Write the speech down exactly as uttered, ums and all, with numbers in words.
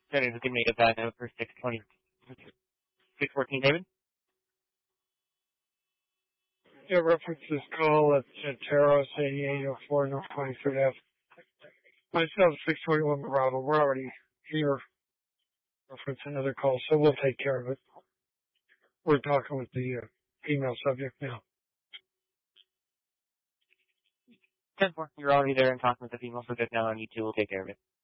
Sorry, we can make a bad note for six twenty, six fourteen, David? Yeah, reference this call at Santeros, eighty-eight oh four North twenty-third Avenue. Myself, six twenty-one Bravo. We're already here. Reference another call, so we'll take care of it. We're talking with the uh, female subject now. ten four, you're already there and talking with the female subject now, and you two will take care of it.